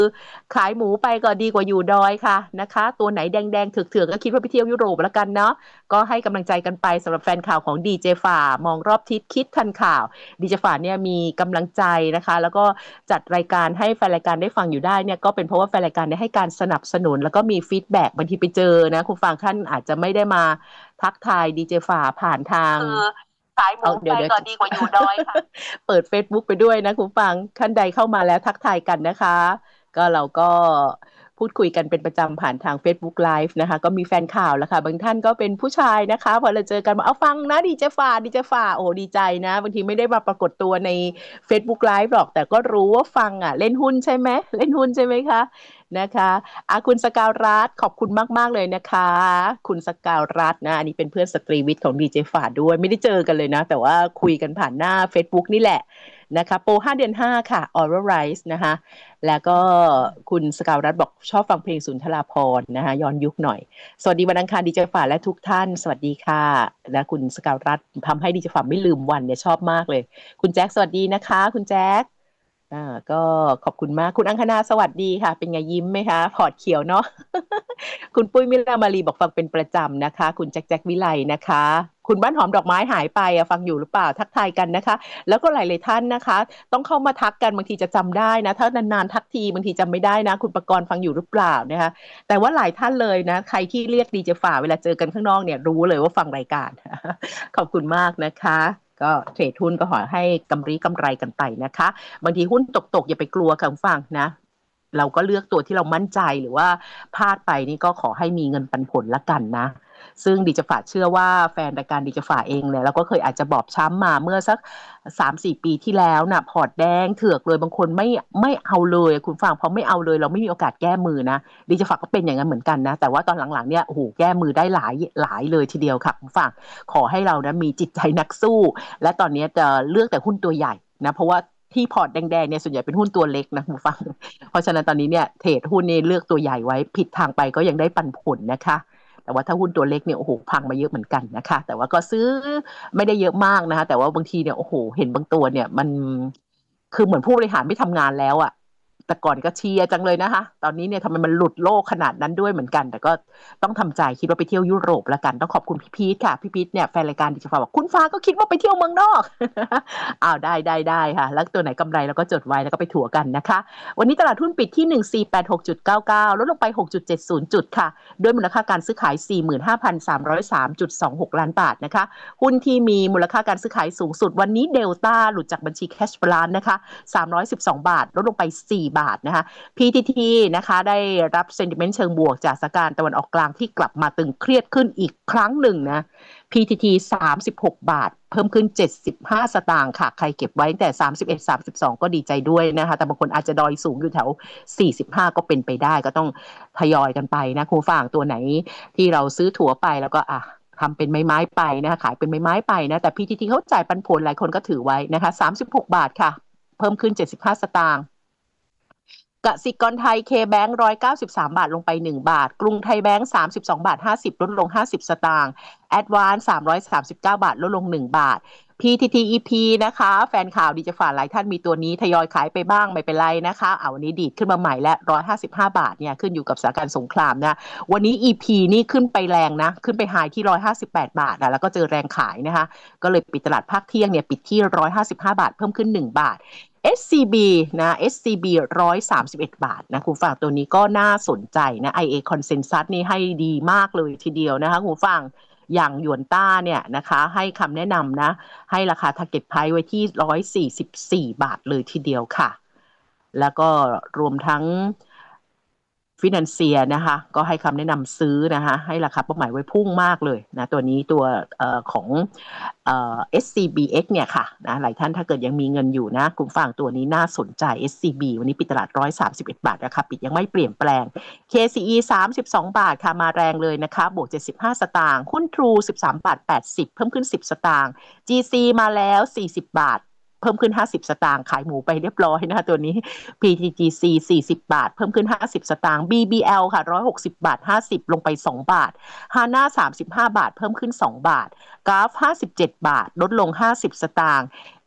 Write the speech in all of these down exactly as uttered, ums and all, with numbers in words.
ขายหมูไปก็ดีกว่าอยู่ดอยค่ะนะคะตัวไหนแดงๆเถือกๆก็คิดว่าไปเที่ยวยุโรปแล้วกันเนาะก็ให้กำลังใจกันไปสำหรับแฟนข่าวของดีเจฝ่ามองรอบทิศคิดทันข่าวดีเจฝ่าเนี่ยมีกำลังใจนะคะแล้วก็จัดรายการให้แฟนรายการได้ฟังอยู่ได้เนี่ยก็เป็นเพราะว่าแฟนรายการได้ให้การสนับสนุนแล้วก็มีฟีดแบ็กบางทีไปเจอนะคุณฟังท่านอาจจะไม่ได้มาทักทายดีเจฝ่าผ่านทางขายหมูไปก็ดีกว่าอยู่ดอยค่ะเปิด Facebook ไปด้วยนะคุณฟังท่านใดเข้ามาแล้วทักทายกันนะคะก็เราก็พูดคุยกันเป็นประจำผ่านทาง Facebook Live นะคะก็มีแฟนข่าวแล้วค่ะบางท่านก็เป็นผู้ชายนะคะพอเราเจอกันมาเอาฟังนะดีเจฝ่าดีเจฝ่าโอ้ดีใจนะบางทีไม่ได้มาปรากฏตัวใน Facebook Live หรอกแต่ก็รู้ว่าฟังอ่ะเล่นหุ้นใช่ไหมเล่นหุ้นใช่ไหมคะนะคะอ่ะคุณสกาวรัตน์ขอบคุณมากๆเลยนะคะคุณสกาวรัตน์นะอันนี้เป็นเพื่อนสตรีวิทย์ของดีเจฝ่าด้วยไม่ได้เจอกันเลยนะแต่ว่าคุยกันผ่านหน้า Facebook นี่แหละนะคะโปรห้าเดือนห้าค่ะ Oral Rice นะคะแล้วก็คุณสกาวรัตน์บอกชอบฟังเพลงสุนทราภรณ์นะคะย้อนยุคหน่อยสวัสดีวันอังคารดีเจฝ่าและทุกท่านสวัสดีค่ะและคุณสกาวรัตน์ทำให้ดีเจฝ่าไม่ลืมวันเนี่ยชอบมากเลยคุณแจ็คสวัสดีนะคะคุณแจ็คอ่าก็ขอบคุณมากคุณอังคณาสวัสดีค่ะเป็นไงยิ้มไหมคะพอร์ตเขียวเนาะ คุณปุ้ยมิลามารีบอกฟังเป็นประจำนะคะคุณแจ็คแจ็ควิไลนะคะคุณบ้านหอมดอกไม้หายไปอะฟังอยู่หรือเปล่าทักทายกันนะคะแล้วก็หลายๆท่านนะคะต้องเข้ามาทักกันบางทีจะจำได้นะถ้านานๆทักทีบางทีจำไม่ได้นะคุณประกรณ์ฟังอยู่หรือเปล่านะคะแต่ว่าหลายท่านเลยนะใครที่เรียกดีเจฝ่าเวลาเจอกันข้างนอกเนี่ยรู้เลยว่าฟังรายการ ขอบคุณมากนะคะก็เทรดหุ้นก็ขอให้กำไรกำไรกันไปนะคะบางทีหุ้นตกๆอย่าไปกลัวค่ะคุณฟังนะเราก็เลือกตัวที่เรามั่นใจหรือว่าพลาดไปนี่ก็ขอให้มีเงินปันผลละกันนะซึ่งดิจฝาเชื่อว่าแฟนรายการดิจฝาเองเนี่ยเราก็เคยอาจจะบอบช้ำมาเมื่อสัก สามสี่ ปีที่แล้วน่ะพอร์ตแดงเถือกเลยบางคนไม่ไม่เอาเลยคุณฟังพอไม่เอาเลยเราไม่มีโอกาสแก้มือนะดิจฝาก็เป็นอย่างนั้นเหมือนกันนะแต่ว่าตอนหลังๆเนี่ยโอ้โหแก้มือได้หลายหลายเลยทีเดียวค่ะคุณฟังขอให้เรานะมีจิตใจนักสู้และตอนนี้จะเลือกแต่หุ้นตัวใหญ่นะเพราะว่าที่พอร์ตแดงๆเนี่ยส่วนใหญ่เป็นหุ้นตัวเล็กนะคุณฟังเพราะฉะนั้นตอนนี้เนี่ยเทรดหุ้นนี่เลือกตัวใหญ่ไว้ผิดทางไปก็ยังได้ปันผลนะคะแต่ว่าถ้าหุ้นตัวเล็กเนี่ยโอ้โหพังมาเยอะเหมือนกันนะคะแต่ว่าก็ซื้อไม่ได้เยอะมากนะคะแต่ว่าบางทีเนี่ยโอ้โหเห็นบางตัวเนี่ยมันคือเหมือนผู้บริหารไม่ทำงานแล้วอะแต่ก่อนก็เชียร์จังเลยนะคะตอนนี้เนี่ยทำไมมันหลุดโลกขนาดนั้นด้วยเหมือนกันแต่ก็ต้องทำใจคิดว่าไปเที่ยวยุโรปแล้วกันต้องขอบคุณพี่พีทค่ะพี่พีทเนี่ยแฟนรายการดิจิฟ้าบอกคุณฟ้าก็คิดว่าไปเที่ยวเมืองนอก อ้าวได้ได้ได้ค่ะแล้วตัวไหนกำไรเราก็จดไว้แล้วก็ไปถัวกันนะคะวันนี้ตลาดหุ้นปิดที่หนึ่งพันสี่ร้อยแปดสิบหกจุดเก้าเก้าลดลงไป หกจุดเจ็ดศูนย์ จุดค่ะด้วยมูลค่าการซื้อขาย สี่หมื่นห้าพันสามร้อยสามจุดสองหก ล้านบาทนะคะหุ้นที่มีมูลค่าการซื้อขายสูงสุดวันนี้เดลต้าหลุดจากบัญชีแคชบาลานซ์นะคะสามร้อยสิบสองบาทลดลงไปสี่บาทนะคะ พี ที ที นะคะได้รับเซนติเมนต์เชิงบวกจากสถานการณ์ตะวันออกกลางที่กลับมาตึงเครียดขึ้นอีกครั้งหนึ่งนะ พี ที ที สามสิบหกบาทเพิ่มขึ้นเจ็ดสิบห้าสตางค์ค่ะใครเก็บไว้แต่สามสิบเอ็ด สามสิบสองก็ดีใจด้วยนะคะแต่บางคนอาจจะดอยสูงอยู่แถวสี่สิบห้าก็เป็นไปได้ก็ต้องทยอยกันไปนะครูฝางตัวไหนที่เราซื้อถั่วไปแล้วก็อ่ะทำเป็นไม้ไม้ไปนะคะขายเป็นไม้ไม้ไปนะแต่ พี ที ที เขาจ่ายปันผลหลายคนก็ถือไว้นะคะสามสิบหกบาทค่ะเพิ่มขึ้นเจ็ดสิบห้าสตางค์กสิกรไทยเคแบงค์หนึ่งร้อยเก้าสิบสามบาทลงไปหนึ่งบาทกรุงไทยแบงค์สามสิบสองบาทห้าสิบลดลงห้าสิบสตางค์แอดวานซ์สามร้อยสามสิบเก้าบาทลดลงหนึ่งบาท พี ที ที อี พี นะคะแฟนข่าวดีจะฝ่าหลายท่านมีตัวนี้ทยอยขายไปบ้างไม่เป็นไรนะคะเอาวันนี้ดีดขึ้นมาใหม่และหนึ่งร้อยห้าสิบห้าบาทเนี่ยขึ้นอยู่กับสถานการณ์สงครามนะวันนี้ อี พี นี่ขึ้นไปแรงนะขึ้นไปไฮที่หนึ่งร้อยห้าสิบแปดบาทนะแล้วก็เจอแรงขายนะคะก็เลยปิดตลาดภาคเที่ยงเนี่ยปิดที่หนึ่งร้อยห้าสิบห้าบาทเพิ่มขึ้นหนึ่งบาทเอส ซี บี นะ เอส ซี บี หนึ่งร้อยสามสิบเอ็ดบาทนะคุณฟังตัวนี้ก็น่าสนใจนะ ไอ เอ Consensus นี่ให้ดีมากเลยทีเดียวนะคะคุณฟังอย่างหยวนต้าเนี่ยนะคะให้คำแนะนำนะให้ราคา target price ไว้ที่หนึ่งร้อยสี่สิบสี่บาทเลยทีเดียวค่ะแล้วก็รวมทั้งฟินแลนเซียนะคะก็ให้คำแนะนำซื้อนะคะให้ราคาเป้าหมายไว้พุ่งมากเลยนะตัวนี้ตัวเอ่อของเอ่อ เอส ซี บี เอ็กซ์ เนี่ยค่ะนะหลายท่านถ้าเกิดยังมีเงินอยู่นะกลุ่มฝั่งตัวนี้น่าสนใจ เอส ซี บี วันนี้ปิดตลาดหนึ่งร้อยสามสิบเอ็ดบาทนะคะปิดยังไม่เปลี่ยนแปลง เค ซี อี สามสิบสองบาทค่ะมาแรงเลยนะคะบวกเจ็ดสิบห้าสตางค์หุ้น True สิบสามบาทแปดสิบเพิ่มขึ้นสิบสตางค์ จี ซี มาแล้วสี่สิบบาทเพิ่มขึ้นห้าสิบสตางค์ขายหมูไปเรียบร้อยนะคะตัวนี้ พี ที จี ซี สี่สิบบาทเพิ่มขึ้นห้าสิบสตางค์ บี บี แอล ค่ะหนึ่งร้อยหกสิบบาทห้าสิบลงไปสองบาท Hana สามสิบห้าบาทเพิ่มขึ้นสองบาท กราฟ ห้าสิบเจ็ดบาทลดลงห้าสิบสตางค์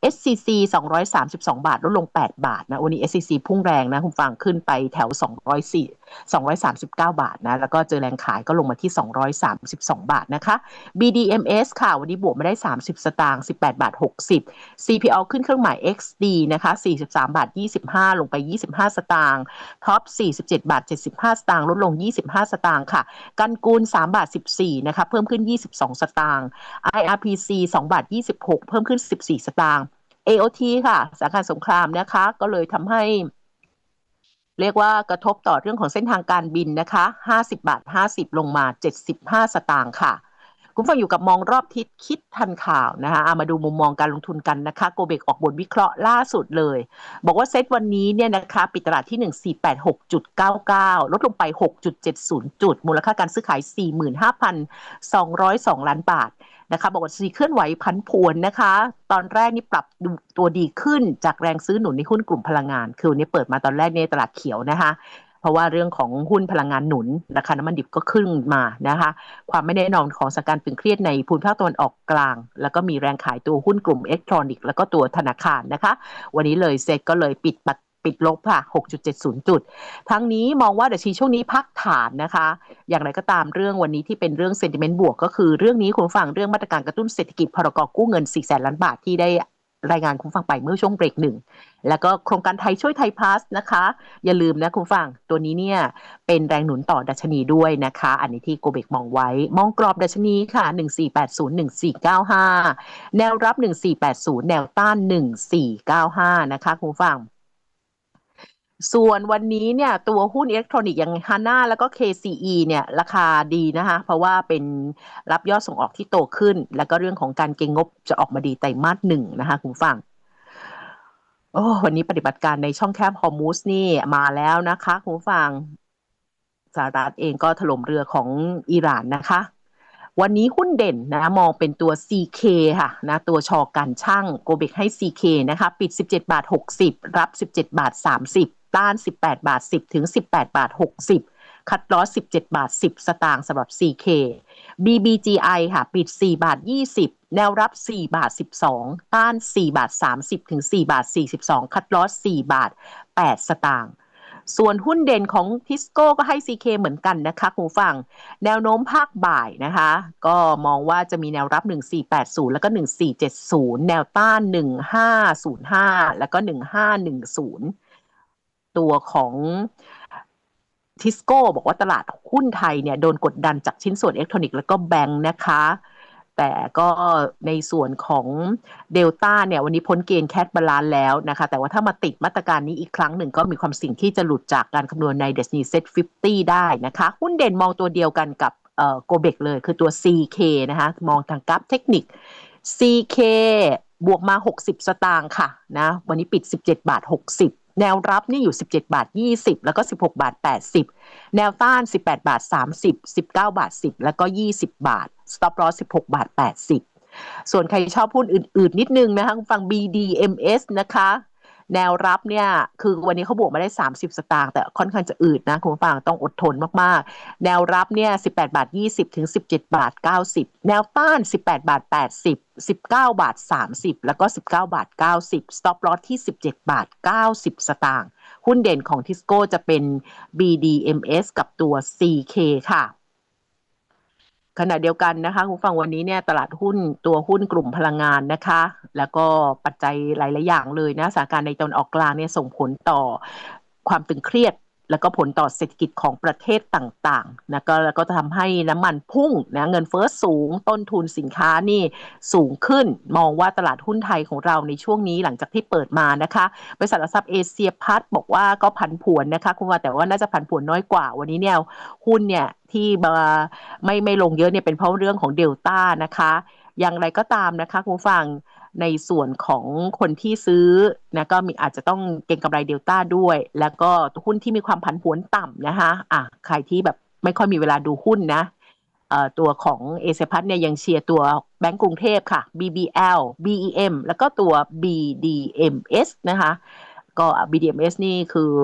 เอส ซี ซี สองร้อยสามสิบสองบาทลดลงแปดบาทนะวันนี้ เอส ซี ซี พุ่งแรงนะคุณฟังขึ้นไปแถวสองร้อยสี่ สองร้อยสามสิบเก้าบาทนะแล้วก็เจอแรงขายก็ลงมาที่สองร้อยสามสิบสองบาทนะคะ บี ดี เอ็ม เอส ค่ะวันนี้บวกมาได้สามสิบสตางค์สิบแปดบาทหกสิบ ซี พี แอล ขึ้นเครื่องหมาย เอ็กซ์ ดี นะคะสี่สิบสามบาทยี่สิบห้าลงไปยี่สิบห้าสตางค์ท็อปสี่สิบเจ็ดบาทเจ็ดสิบห้าสตางค์ลดลงยี่สิบห้าสตางค์ค่ะกันกูลสามบาทสิบสี่นะคะเพิ่มขึ้นยี่สิบสองสตางค์ ไอ อาร์ พี ซี สองบาทยี่สิบหกเพิ่มขึ้นสิบสี่สตางค์ เอ โอ ที ค่ะสถานการณ์สงครามนะคะก็เลยทำให้เรียกว่ากระทบต่อเรื่องของเส้นทางการบินนะคะห้าสิบบาทห้าสิบลงมาเจ็ดสิบห้าสตางค์ค่ะคุณฟังอยู่กับมองรอบทิศคิดทันข่าวนะคะมาดูมุมมองการลงทุนกันนะคะโกเบกออกบทวิเคราะห์ล่าสุดเลยบอกว่าเซตวันนี้เนี่ยนะคะปิดตลาดที่ หนึ่งพันสี่ร้อยแปดสิบหกจุดเก้าเก้า ลดลงไป หกจุดเจ็ดศูนย์ จุดมูลค่าการซื้อขาย สี่หมื่นห้าพันสองร้อยสอง ล้านบาทนะคะบอกว่าซีเคลื่อนไหวพันผวนนะคะตอนแรกนี่ปรับตัวดีขึ้นจากแรงซื้อหนุนในหุ้นกลุ่มพลังงานคือวันนี้เปิดมาตอนแรกในตลาดเขียวนะคะเพราะว่าเรื่องของหุ้นพลังงานหนุนราคาน้ำมันดิบก็ขึ้นมานะคะความไม่แน่นอนของสถานการณ์ตึงเครียดในภูมิภาคตะวันออกกลางแล้วก็มีแรงขายตัวหุ้นกลุ่มอิเล็กทรอนิกส์แล้วก็ตัวธนาคารนะคะวันนี้เลยเซ็ตก็เลยปิดปิดลบค่ะ หกจุดเจ็ดศูนย์ จุดทั้งนี้มองว่าดัชนีช่วงนี้พักฐานนะคะอย่างไรก็ตามเรื่องวันนี้ที่เป็นเรื่องเซนติเมนต์บวกก็คือเรื่องนี้คุณฟังเรื่องมาตรการกระตุ้นเศรษฐกิจพรกกู้เงินสี่แสนล้านบาทที่ได้รายงานคุณฟังไปเมื่อช่วงเบรกหนึ่งแล้วก็โครงการไทยช่วยไทยพลัสนะคะอย่าลืมนะคุณฟังตัวนี้เนี่ยเป็นแรงหนุนต่อดัชนีด้วยนะคะอันนี้ที่โกเบกมองไว้มองกรอบดัชนีค่ะหนึ่งสี่แปดศูนย์ หนึ่งสี่เก้าห้าแนวรับหนึ่งสี่แปดศูนย์แนวต้านหนึ่งสี่เก้าห้านะคะคุณฟังส่วนวันนี้เนี่ยตัวหุ้นอิเล็กทรอนิกส์อย่าง Hana แล้วก็ เค ซี อี เนี่ยราคาดีนะคะเพราะว่าเป็นรับยอดส่งออกที่โตขึ้นแล้วก็เรื่องของการเก็งงบจะออกมาดีไตรมาสหนึ่งนะคะคุณฟังโอ้วันนี้ปฏิบัติการในช่องแคบฮอร์มุสนี่มาแล้วนะคะคุณฟังสหรัฐเองก็ถล่มเรือของอิหร่านนะคะวันนี้หุ้นเด่นนะมองเป็นตัว ซี เค ค่ะนะตัวชอการช่างโกเบกให้ ซี เค นะคะปิดสิบเจ็ดบาทหกสิบรับสิบเจ็ดบาทสามสิบต้านสิบแปดบาทสิบถึงสิบแปดบาทหกสิบคัดลอสสิบเจ็ดบาทสิบสตางค์สำหรับ ซี เค บี บี จี ไอ ค่ะปิดสี่บาทยี่สิบแนวรับสี่บาทสิบสองต้านสี่บาทสามสิบถึงสี่บาทสี่สิบสองคัดลอสสี่บาทแปดสตางค์ส่วนหุ้นเด่นของทิสโก้ก็ให้ ซี เค เหมือนกันนะคะคุณฟังแนวโน้มภาคบ่ายนะคะก็มองว่าจะมีแนวรับหนึ่งสี่แปดศูนย์แล้วก็หนึ่งสี่เจ็ดศูนย์แนวต้านหนึ่งห้าศูนย์ห้าแล้วก็หนึ่งห้าหนึ่งศูนย์ตัวของทิสโก้บอกว่าตลาดหุ้นไทยเนี่ยโดนกดดันจากชิ้นส่วนอิเล็กทรอนิกส์แล้วก็แบงค์นะคะแต่ก็ในส่วนของเดลต้าเนี่ยวันนี้พ้นเกณฑ์แคชบาลานซ์แล้วนะคะแต่ว่าถ้ามาติดมาตรการนี้อีกครั้งหนึ่งก็มีความเสี่ยงที่จะหลุดจากการคำนวณในดัชนี เซ็ต ห้าสิบ ได้นะคะหุ้นเด่นมองตัวเดียวกันกับเอ่อโกเบกเลยคือตัว ซี เค นะคะมองทางกราฟเทคนิค ซี เค บวกมาหกสิบสตางค์ค่ะนะวันนี้ปิดสิบเจ็ดบาทหกสิบแนวรับนี่อยู่สิบเจ็ดบาทยี่สิบแล้วก็สิบหกบาทแปดสิบแนวต้านสิบแปดบาทสามสิบ สิบเก้าบาทสิบแล้วก็ยี่สิบบาท stop loss สิบหกบาทแปดสิบส่วนใครชอบหุ้นอื่นๆนิดนึงนะคะฟัง บี ดี เอ็ม เอส นะคะแนวรับเนี่ยคือวันนี้เขาบวกมาได้สามสิบสตางค์แต่ค่อนข้างจะอืดนะคุณผู้ฟังต้องอดทนมากๆแนวรับเนี่ยสิบแปดบาทยี่สิบถึงสิบเจ็ดบาทเก้าสิบแนวต้านสิบแปดบาทแปดสิบ สิบเก้าบาทสามสิบแล้วก็สิบเก้าบาทเก้าสิบ stop loss ที่สิบเจ็ดบาทเก้าสิบสตางค์หุ้นเด่นของทิสโก้จะเป็น บี ดี เอ็ม เอส กับตัว ซี เค ค่ะขณะเดียวกันนะคะคุณฟังวันนี้เนี่ยตลาดหุ้นตัวหุ้นกลุ่มพลังงานนะคะแล้วก็ปัจจัยหลายๆอย่างเลยนะสถานการณ์ในตะวันออกกลางเนี่ยส่งผลต่อความตึงเครียดแล้วก็ผลต่อเศรษฐกิจของประเทศต่างๆนะก็แล้วก็จะทำให้น้ำมันพุ่งนะเงินเฟ้อสูงต้นทุนสินค้านี่สูงขึ้นมองว่าตลาดหุ้นไทยของเราในช่วงนี้หลังจากที่เปิดมานะคะบริษัทหลักทรัพย์เอเชียพัฒน์บอกว่าก็ผันผวนนะคะคุณว่าแต่ว่าน่าจะผันผวนน้อยกว่าวันนี้เนี่ยหุ้นเนี่ยที่ไม่ไม่ลงเยอะเนี่ยเป็นเพราะเรื่องของเดลต้านะคะอย่างไรก็ตามนะคะคุณฟังในส่วนของคนที่ซื้อนะก็มีอาจจะต้องเก็งกำไรเดลต้าด้วยแล้วก็หุ้นที่มีความผันผวนต่ำนะคะอ่ะใครที่แบบไม่ค่อยมีเวลาดูหุ้นนะเอ่อตัวของเอเชียพัฒน์เนี่ยยังเชียร์ตัวแบงก์กรุงเทพค่ะ บี บี แอล บี อี เอ็ม แล้วก็ตัว บี ดี เอ็ม เอส นะคะก็ บี ดี เอ็ม เอส นี่คือ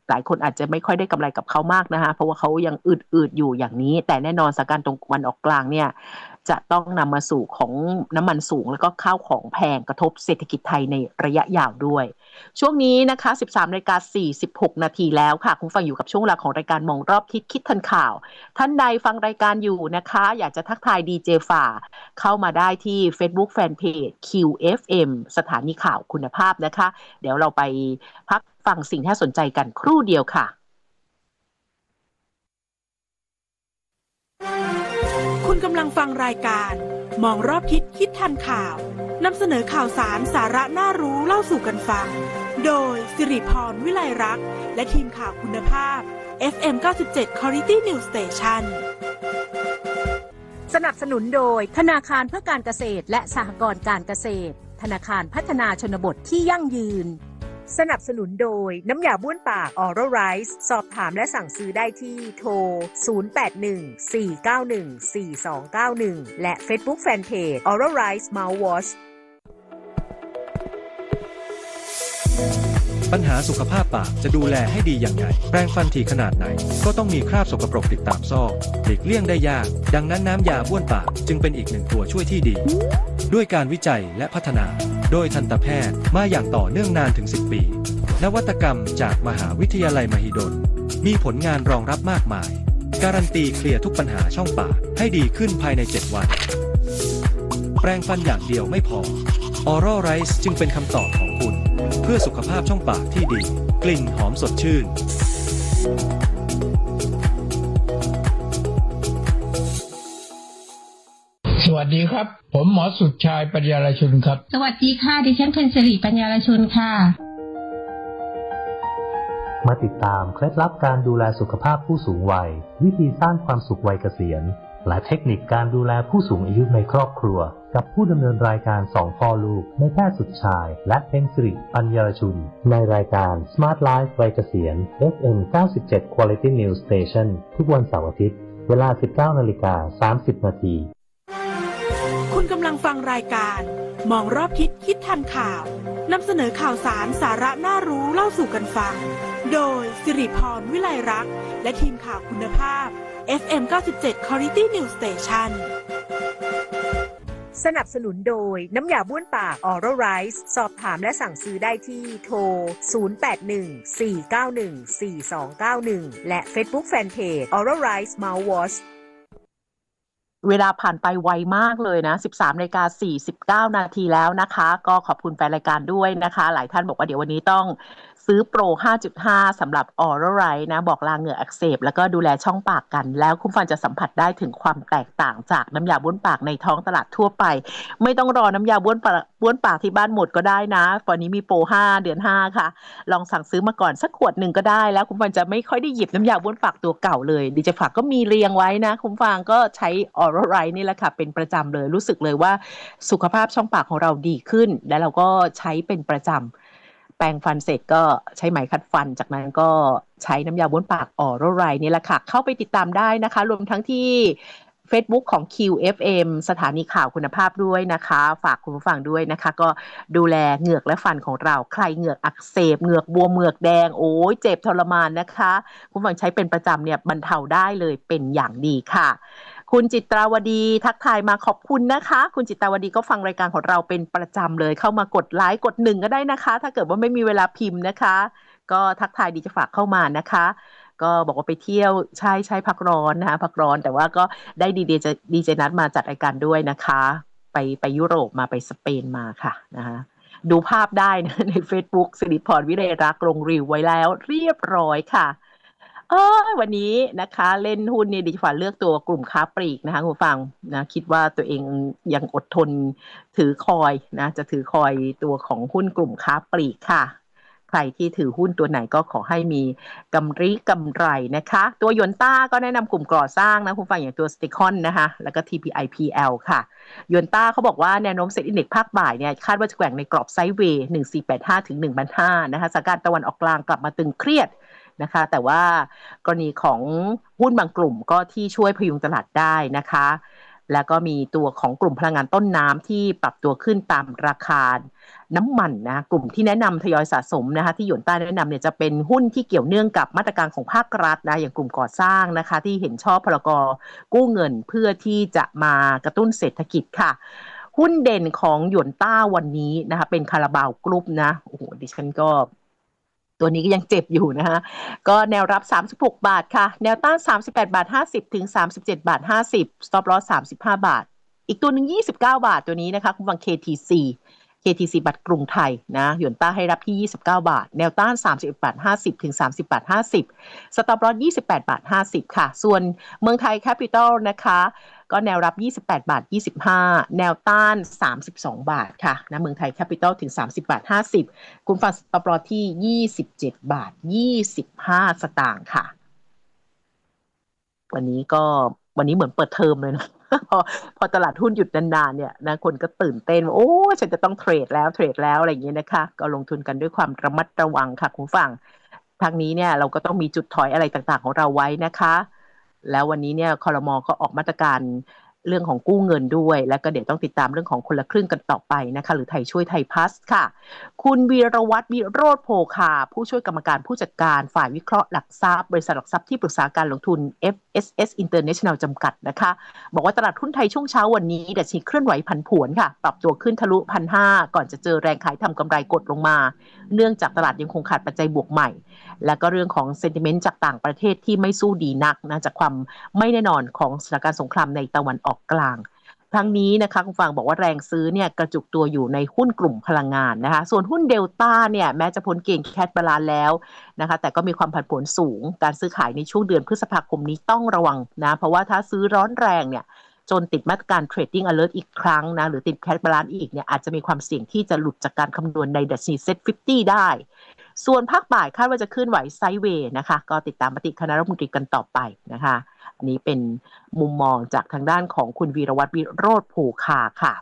หลายคนอาจจะไม่ค่อยได้กำไรกับเขามากนะคะเพราะว่าเขายังอืดๆอยู่อย่างนี้แต่แน่นอนสถานการณ์ตรงวันออกกลางเนี่ยจะต้องนำมาสู่ของน้ำมันสูงแล้วก็ข้าวของแพงกระทบเศรษฐกิจไทยในระยะยาวด้วยช่วงนี้นะคะ สิบสามนาฬิกาสี่สิบหกนาทีแล้วค่ะคุณฟังอยู่กับช่วงเวลาของรายการมองรอบทิศคิดทันข่าวท่านใดฟังรายการอยู่นะคะอยากจะทักทายดีเจฝ่าเข้ามาได้ที่ Facebook Fanpage คิว เอฟ เอ็ม สถานีข่าวคุณภาพนะคะเดี๋ยวเราไปพักฟังสิ่งที่น่าสนใจกันครู่เดียวค่ะคุณกำลังฟังรายการมองรอบทิศคิดทันข่าวนำเสนอข่าวสารสาระน่ารู้เล่าสู่กันฟังโดยสิริพรวิไลรักษ์และทีมข่าวคุณภาพ เอฟ เอ็ม เก้าสิบเจ็ด Quality News Station สนับสนุนโดยธนาคารเพื่อการเกษตรและสหกรณ์การเกษตรธนาคารพัฒนาชนบทที่ยั่งยืนสนับสนุนโดยน้ำยาบ้วนปาก Oral Rice สอบถามและสั่งซื้อได้ที่โทรศูนย์ แปด หนึ่ง สี่ เก้า หนึ่ง สี่ สอง เก้า หนึ่งและ Facebook Fanpage Oral Rice Mouthwash ปัญหาสุขภาพปากจะดูแลให้ดีอย่างไรแปรงฟันถี่ขนาดไหนก็ต้องมีคราบสกปรกติดตามซอกหลีกเลี่ยงได้ยากดังนั้นน้ำยาบ้วนปากจึงเป็นอีกหนึ่งตัวช่วยที่ดีด้วยการวิจัยและพัฒนาโดยทันตแพทย์มาอย่างต่อเนื่องนานถึงสิบปีนวัตกรรมจากมหาวิทยาลัยมหิดลมีผลงานรองรับมากมายการันตีเคลียร์ทุกปัญหาช่องปากให้ดีขึ้นภายในเจ็ดวันแปรงฟันอย่างเดียวไม่พอ Oral Rice จึงเป็นคำตอบของคุณเพื่อสุขภาพช่องปากที่ดีกลิ่นหอมสดชื่นสวัสดีครับผมหมอสุดชายปัญญารชุนครับสวัสดีค่ะดิฉันเพ็ญศิริปัญญารชุนค่ะมาติดตามเคล็ดลับการดูแลสุขภาพผู้สูงวัยวิธีสร้างความสุขวัยเกษียณและเทคนิคการดูแลผู้สูงอายุในครอบครัวกับผู้ดำเนินรายการสองพ่อลูกในแพทย์สุดชายและเพ็ญศิริปัญญารชุนในรายการ Smart Life วัยเกษียณ เอฟ เอ็ม เก้าสิบเจ็ด Quality News Station ทุกวันเสาร์อาทิตย์เวลา สิบเก้านาฬิกาสามสิบนาทีคุณกำลังฟังรายการมองรอบทิศคิดทันข่าวนำเสนอข่าวสารสาระน่ารู้เล่าสู่กันฟังโดยสิริพรวิไลรักษ์และทีมข่าวคุณภาพ เอฟ เอ็ม เก้าสิบเจ็ด Quality News Station สนับสนุนโดยน้ำยาบ้วนปาก Oral Rice สอบถามและสั่งซื้อได้ที่โทรศูนย์ แปด หนึ่ง สี่ เก้า หนึ่ง สี่ สอง เก้า หนึ่งและ Facebook Fanpage Oral Rice Mouthwashเวลาผ่านไปไวมากเลยนะ สิบสามนาฬิกาสี่สิบเก้านาทีแล้วนะคะก็ขอบคุณแฟนรายการด้วยนะคะหลายท่านบอกว่าเดี๋ยววันนี้ต้องซื้อโปร ห้าจุดห้า สำหรับ Oral Rice นะบอกลาเหงื่ออักเสบแล้วก็ดูแลช่องปากกันแล้วคุณฟังจะสัมผัสได้ถึงความแตกต่างจากน้ำยาบ้วนปากในท้องตลาดทั่วไปไม่ต้องรอน้ำยาบ้วนปากบ้วนปากที่บ้านหมดก็ได้นะตอนนี้มีโปรห้าเดือนห้าค่ะลองสั่งซื้อมาก่อนสักขวดหนึ่งก็ได้แล้วคุณฟังจะไม่ค่อยได้หยิบน้ำยาบ้วนปากตัวเก่าเลยดิจะฝากก็มีเรียงไว้นะคุณฟังก็ใช้ Oral Rice นี่แหละค่ะเป็นประจำเลยรู้สึกเลยว่าสุขภาพช่องปากของเราดีขึ้นและเราก็ใช้เป็นประจำแปรงฟันเสร็จก็ใช้ไหมขัดฟันจากนั้นก็ใช้น้ำยาบ้วนปาก Oral Rice นี่แหละค่ะเข้าไปติดตามได้นะคะรวมทั้งที่ Facebook ของ คิว เอฟ เอ็ม สถานีข่าวคุณภาพด้วยนะคะฝากคุณผู้ฟังด้วยนะคะก็ดูแลเหงือกและฟันของเราใครเหงือกอักเสบเหงือกบวมเหงือกแดงโอ้ยเจ็บทรมานนะคะคุณผู้ฟังใช้เป็นประจำเนี่ยบรรเทาได้เลยเป็นอย่างดีค่ะคุณจิตราวดีทักทายมาขอบคุณนะคะคุณจิตราวดีก็ฟังรายการของเราเป็นประจำเลยเข้ามากดไลค์กดหนึ่งก็ได้นะคะถ้าเกิดว่าไม่มีเวลาพิมพ์นะคะก็ทักทายดีจะฝากเข้ามานะคะก็บอกว่าไปเที่ยวใช่ใช่พักร้อนนะคะพักร้อนแต่ว่าก็ได้ดีเจดีเจนัดมาจัดรายการด้วยนะคะไปไปยุโรปมาไปสเปนมาค่ะนะคะดูภาพได้นะใน Facebook สิริพรวิไลรักษ์ลงรีวิวไว้แล้วเรียบร้อยค่ะเออวันนี้นะคะเล่นหุ้นเนี่ยดิฉันเลือกตัวกลุ่มค้าปลีกนะคะคุณฟังนะคิดว่าตัวเองยังอดทนถือคอยนะจะถือคอยตัวของหุ้นกลุ่มค้าปลีกค่ะใครที่ถือหุ้นตัวไหนก็ขอให้มีกำไรกำไรนะคะตัวหยวนต้าก็แนะนำกลุ่มก่อสร้างนะคุณฟังอย่างตัวสเตคอนนะคะแล้วก็ ที พี ไอ พี แอล ค่ะหยวนต้าเขาบอกว่าแนวโน้มเซ็ตอินเด็กซ์ภาคบ่ายเนี่ยคาดว่าจะแกว่งในกรอบไซด์เวย์หนึ่งพันสี่ร้อยแปดสิบห้าถึง หนึ่งพันห้าร้อย นะคะสถานการณ์ตะวันออกกลางกลับมาตึงเครียดนะคะแต่ว่ากรณีของหุ้นบางกลุ่มก็ที่ช่วยพยุงตลาดได้นะคะแล้วก็มีตัวของกลุ่มพลังงานต้นน้ำที่ปรับตัวขึ้นตามราคาน้ำมันนะกลุ่มที่แนะนำทยอยสะสมนะคะที่หยวนต้าแนะนำเนี่ยจะเป็นหุ้นที่เกี่ยวเนื่องกับมาตรการของภาครัฐนะอย่างกลุ่มก่อสร้างนะคะที่เห็นชอบพรกกู้เงินเพื่อที่จะมากระตุ้นเศรษฐกิจค่ะหุ้นเด่นของหยวนต้าวันนี้นะคะเป็นคาราบาวกรุ๊ปนะโอ้โหดิฉันก็ตัวนี้ก็ยังเจ็บอยู่นะคะก็แนวรับสามสิบหกบาทค่ะแนวต้านสามสิบแปดบาทห้าสิบถึงสามสิบเจ็ดบาทห้าสิบ stop loss สามสิบห้าบาทอีกตัวหนึ่งยี่สิบเก้าบาทตัวนี้นะคะคุณฟัง เค ที ซี เค ที ซี บัตรกรุงไทยนะหยวนต้าให้รับที่ยี่สิบเก้าบาทแนวต้านสามสิบเอ็ดบาทห้าสิบถึงสามสิบบาทห้าสิบ stop loss ยี่สิบแปดบาทห้าสิบค่ะส่วนเมืองไทยแคปิตอลนะคะก็แนวรับยี่สิบแปดบาทยี่สิบห้าแนวต้านสามสิบสองบาทค่ะนะเมืองไทยแคปิตอลถึงสามสิบบาทห้าสิบคุณฟัง stop loss ที่ยี่สิบเจ็ดบาทยี่สิบห้าสตางค์ค่ะวันนี้ก็วันนี้เหมือนเปิดเทอมเลยนะ พอพอตลาดหุ้นหยุดนานๆเนี่ยนะคนก็ตื่นเต้นว่าโอ้ฉันจะต้องเทรดแล้วเทรดแล้วอะไรอย่างเงี้ยนะคะก็ลงทุนกันด้วยความระมัดระวังค่ะคุณฟังทางนี้เนี่ยเราก็ต้องมีจุดถอยอะไรต่างๆของเราไว้นะคะแล้ววันนี้เนี่ยครม.ก็ออกมาตรการเรื่องของกู้เงินด้วยแล้วก็เดี๋ยวต้องติดตามเรื่องของคนละครึ่งกันต่อไปนะคะหรือไทยช่วยไทยพัสค่ะคุณวีรวัฒน์วิโรจน์โภคาผู้ช่วยกรรมการผู้จัดการฝ่ายวิเคราะห์หลักทรัพย์บริษัทหลักทรัพย์ที่ปรึกษาการลงทุน เอฟ เอส เอส International จำกัดนะคะบอกว่าตลาดหุ้นไทยช่วงเช้าวันนี้ดัชนีเคลื่อนไหวผันผวนค่ะปรับตัวขึ้นทะลุ หนึ่งพันห้าร้อย ก่อนจะเจอแรงขายทำกำไรกดลงมาเนื่องจากตลาดยังคงขาดปัจจัยบวกใหม่และก็เรื่องของเซนติเมนต์จากต่างประเทศที่ไม่สู้ดีนักนะจากความไม่แน่นอนของสถานการณ์สงครามในตะวันออกกลางทั้งนี้นะคะคุณฟังบอกว่าแรงซื้อเนี่ยกระจุกตัวอยู่ในหุ้นกลุ่มพลังงานนะคะส่วนหุ้นเดลต้าเนี่ยแม้จะพ้นเกณฑ์แคชบาลานซ์แล้วนะคะแต่ก็มีความผันผวนสูงการซื้อขายในช่วงเดือนพฤษภาคมนี้ต้องระวังนะเพราะว่าถ้าซื้อร้อนแรงเนี่ยจนติดมาตรการ Trading Alert อีกครั้งนะหรือติดแคชบาลานซ์อีกเนี่ยอาจจะมีความเสี่ยงที่จะหลุดจากการคำนวณในดัชนี เซ็ต ห้าสิบ ได้ส่วนภาคบ่ายคาดว่าจะขึ้นไหวไซด์เวย์นะคะก็ติดตามมติคณะรัฐมนตรีกันต่อไปนะคะอันนี้เป็นมุมมองจากทางด้านของคุณวีรวัฒน์วิโรจน์โภคาค่ะ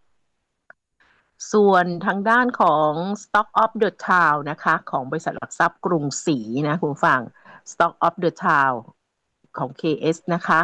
ส่วนทางด้านของ Stock of the Town นะคะของบริษัทหลักทรัพย์กรุงศรีนะคุณฟัง Stock of the Town ของ เค เอส นะคะ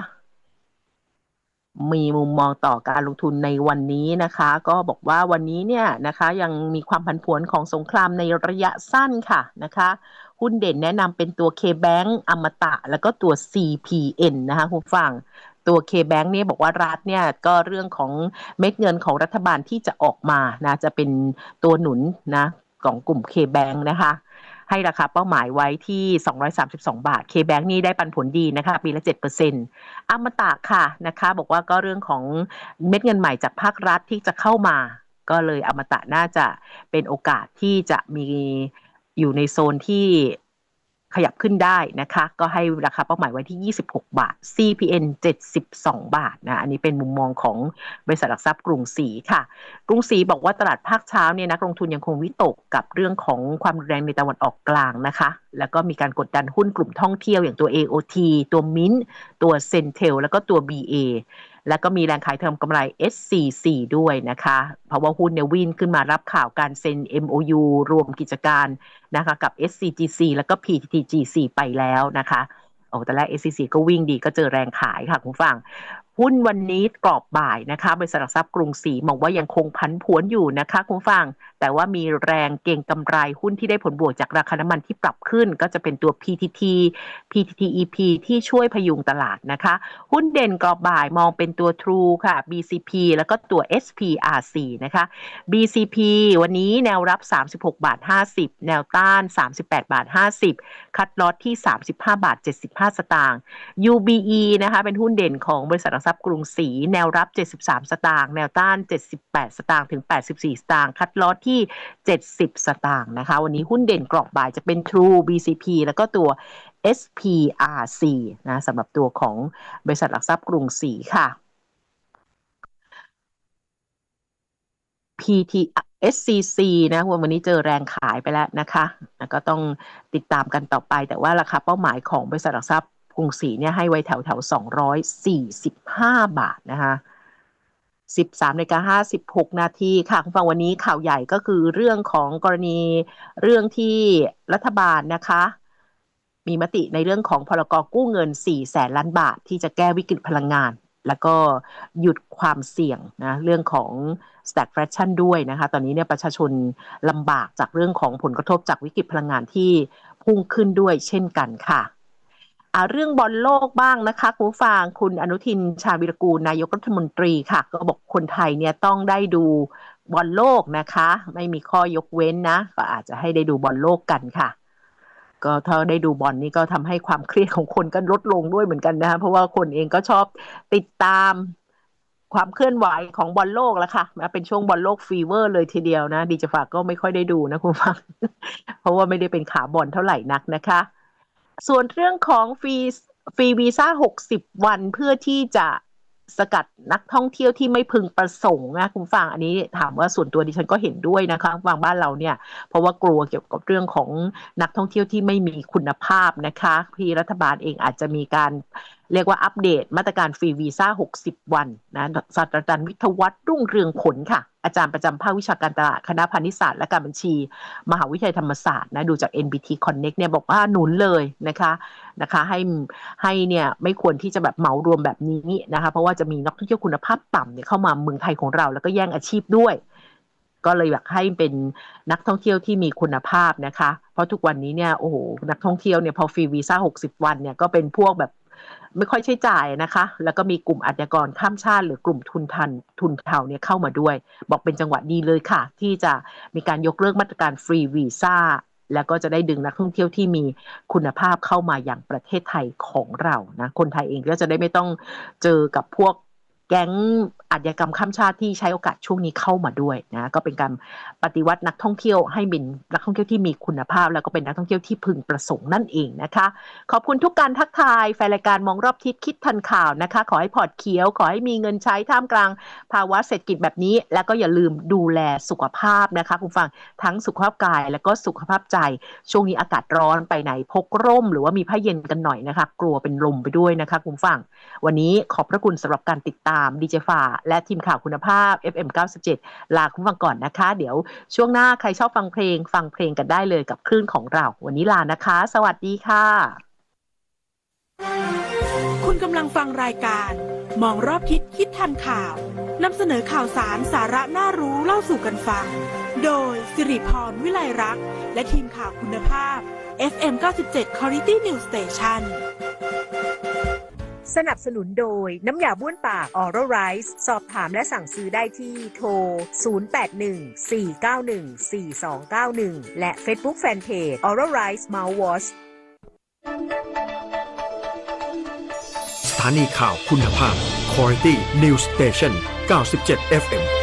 มีมุมมองต่อการลงทุนในวันนี้นะคะก็บอกว่าวันนี้เนี่ยนะคะยังมีความผันผวนของสงครามในระยะสั้นค่ะนะคะหุ้นเด่นแนะนำเป็นตัว K-Bank อมตะแล้วก็ตัว ซี พี เอ็น นะคะคุณฟังตัว K-Bank เนี่ยบอกว่ารัฐเนี่ยก็เรื่องของเม็ดเงินของรัฐบาลที่จะออกมานะจะเป็นตัวหนุนนะของกลุ่ม K-Bank นะคะให้ราคาเป้าหมายไว้ที่สองร้อยสามสิบสองบาท K-Bank นี่ได้ปันผลดีนะคะปีละ เจ็ดเปอร์เซ็นต์ อมตะค่ะนะคะบอกว่าก็เรื่องของเม็ดเงินใหม่จากภาครัฐที่จะเข้ามาก็เลยอมตะน่าจะเป็นโอกาสที่จะมีอยู่ในโซนที่ขยับขึ้นได้นะคะก็ให้ราคาเป้าหมายไว้ที่ยี่สิบหกบาท ซี พี เอ็น เจ็ดสิบสองบาทนะอันนี้เป็นมุมมองของบริษัทหลักทรัพย์กรุงศรีค่ะกรุงศรีบอกว่าตลาดภาคเช้าเนี่ยนักลงทุนยังคงวิตกกับเรื่องของความรุนแรงในตะวันออกกลางนะคะแล้วก็มีการกดดันหุ้นกลุ่มท่องเที่ยวอย่างตัว เอ โอ ที ตัว Mint ตัว Centel แล้วก็ตัว บี เอ แล้วก็มีแรงขายทำกำไร เอส ซี ซี ด้วยนะคะเพราะว่าหุ้นเนี่ยวิ่งขึ้นมารับข่าวการเซ็น เอ็ม โอ ยู รวมกิจการนะคะกับ เอส ซี จี ซี แล้วก็ พี ที จี ซี ไปแล้วนะคะโอ้แต่แรก เอส ซี ซี ก็วิ่งดีก็เจอแรงขายค่ะคุณฟังหุ้นวันนี้กรอบบ่ายนะคะบริษัทหลักทรัพย์กรุงศรีมองว่ายังคงผันผวนอยู่นะคะคุณฟังแต่ว่ามีแรงเก็งกำไรหุ้นที่ได้ผลบวกจากราคาน้ำมันที่ปรับขึ้นก็จะเป็นตัว พี ที ที พี ที ที อี พี ที่ช่วยพยุงตลาดนะคะหุ้นเด่นกรอบบ่ายมองเป็นตัว True ค่ะ บี ซี พี แล้วก็ตัว เอส พี อาร์ ซี นะคะ บี ซี พี วันนี้แนวรับสามสิบหกบาทห้าสิบแนวต้านสามสิบแปดบาทห้าสิบคัดลอตที่สามสิบห้าบาทเจ็ดสิบห้าสตางค์ ยู บี อี นะคะเป็นหุ้นเด่นของบริษัทหลักทรัพย์กรุงศรีแนวรับเจ็ดสิบสามสตางค์แนวต้านเจ็ดสิบแปดสตางค์ถึงแปดสิบสี่สตางค์คัดลอตที่เจ็ดสิบสตางค์นะคะวันนี้หุ้นเด่นกรอบบ่ายจะเป็น True บี ซี พี แล้วก็ตัว เอส พี อาร์ ซี นะสำหรับตัวของบริษัทหลักทรัพย์กรุงศรีค่ะ พี ที เอส ซี ซี นะวันนี้เจอแรงขายไปแล้วนะคะก็ต้องติดตามกันต่อไปแต่ว่าราคาเป้าหมายของบริษัทหลักทรัพย์กรุงศรีเนี่ยให้ไว้แถวแถวสองร้อยสี่สิบห้าบาทนะคะสิบสามนาฬิกาห้าสิบหกนาทีค่ะคุณฟังวันนี้ข่าวใหญ่ก็คือเรื่องของกรณีเรื่องที่รัฐบาลนะคะมีมติในเรื่องของพรกกู้เงินสี่แสนล้านบาทที่จะแก้วิกฤตพลังงานแล้วก็หยุดความเสี่ยงนะเรื่องของ stagflation ด้วยนะคะตอนนี้เนี่ยประชาชนลำบากจากเรื่องของผลกระทบจากวิกฤตพลังงานที่พุ่งขึ้นด้วยเช่นกันค่ะอ่าเรื่องบอลโลกบ้างนะคะคุณผู้ฟังคุณอนุทินชาญวิรากูลนายกรัฐมนตรีค่ะก็บอกคนไทยเนี่ยต้องได้ดูบอลโลกนะคะไม่มีข้อยกเว้นนะก็อาจจะให้ได้ดูบอลโลกกันค่ะก็ถ้าได้ดูบอลนี่ก็ทำให้ความเครียดของคนก็ลดลงด้วยเหมือนกันนะคะเพราะว่าคนเองก็ชอบติดตามความเคลื่อนไหวของบอลโลกแล้วค่ะเป็นช่วงบอลโลกฟีเวอร์เลยทีเดียวนะดีจะฝากก็ไม่ค่อยได้ดูนะคุณฟัง เพราะว่าไม่ได้เป็นขาบอลเท่าไหร่นักนะคะส่วนเรื่องของฟรีฟรีวีซ่าหกสิบวันเพื่อที่จะสกัดนักท่องเที่ยวที่ไม่พึงประสงค์นะคุณฟังอันนี้ถามว่าส่วนตัวดิฉันก็เห็นด้วยนะคะฟังบ้านเราเนี่ยเพราะว่ากลัวเกี่ยวกับเรื่องของนักท่องเที่ยวที่ไม่มีคุณภาพนะคะที่รัฐบาลเองอาจจะมีการเรียกว่าอัปเดตมาตรการฟรีวีซ่าหกสิบวันนะศาสตราจารย์วิทยวัฒน์รุ่งเรืองผลค่ะอาจารย์ประจำภาควิชาการตลาดคณะพาณิชยศาสตร์และการบัญชีมหาวิทยาลัยธรรมศาสตร์นะดูจาก เอ็น บี ที Connect เนี่ยบอกว่าหนุนเลยนะคะนะคะให้ให้เนี่ยไม่ควรที่จะแบบเหมารวมแบบนี้นะคะเพราะว่าจะมีนักท่องเที่ยวคุณภาพต่ำเนี่ยเข้ามาเมืองไทยของเราแล้วก็แย่งอาชีพด้วยก็เลยอยากให้เป็นนักท่องเที่ยวที่มีคุณภาพนะคะเพราะทุกวันนี้เนี่ยโอ้โหนักท่องเที่ยวเนี่ยพอฟรีวีซ่าหกสิบวันเนี่ยก็เป็นพวกแบบไม่ค่อยใช้จ่ายนะคะแล้วก็มีกลุ่มอาชญากรข้ามชาติหรือกลุ่มทุนทันทุนเทาเนี่ยเข้ามาด้วยบอกเป็นจังหวะดีเลยค่ะที่จะมีการยกเลิกมาตรการฟรีวีซ่าแล้วก็จะได้ดึงนักท่องเที่ยวที่มีคุณภาพเข้ามาอย่างประเทศไทยของเรานะคนไทยเองก็จะได้ไม่ต้องเจอกับพวกแก๊งอาชญากรรมข้ามชาติที่ใช้โอกาสช่วงนี้เข้ามาด้วยนะก็เป็นการปฏิวัตินักท่องเที่ยวให้เป็นนักท่องเที่ยวที่มีคุณภาพแล้วก็เป็นนักท่องเที่ยวที่พึงประสงค์นั่นเองนะคะขอบคุณทุกการทักทายแฟนรายการมองรอบทิศคิดทันข่าวนะคะขอให้พอร์ตเขียวขอให้มีเงินใช้ท่ามกลางภาวะเศรษฐกิจแบบนี้แล้วก็อย่าลืมดูแลสุขภาพนะคะคุณฟังทั้งสุขภาพกายแล้วก็สุขภาพใจช่วงนี้อากาศร้อนไปไหนพกร่มหรือว่ามีผ้าเย็นกันหน่อยนะคะกลัวเป็นลมไปด้วยนะคะคุณฟังวันนี้ขอบพระคุณสำหรับการติดตามดีเจฝ่าและทีมข่าวคุณภาพ เอฟ เอ็ม เก้าสิบเจ็ด ลาคุณฟังก่อนนะคะเดี๋ยวช่วงหน้าใครชอบฟังเพลงฟังเพลงกันได้เลยกับคลื่นของเราวันนี้ลานะคะสวัสดีค่ะคุณกำลังฟังรายการมองรอบทิศคิดทันข่าวนำเสนอข่าวสารสาระน่ารู้เล่าสู่กันฟังโดยสิริพรวิไลรักษ์และทีมข่าวคุณภาพ เอฟ เอ็ม เก้าสิบเจ็ด Quality News Station สนับสนุนโดยน้ำยาบ้วนปาก Oral Rice สอบถามและสั่งซื้อได้ที่โทร ศูนย์ แปด หนึ่ง สี่ เก้า หนึ่ง สี่ สอง เก้า หนึ่ง และ Facebook Fanpage Oral Rice Mouthwash สถานีข่าวคุณภาพ Quality News Station เก้าสิบเจ็ด เอฟ เอ็ม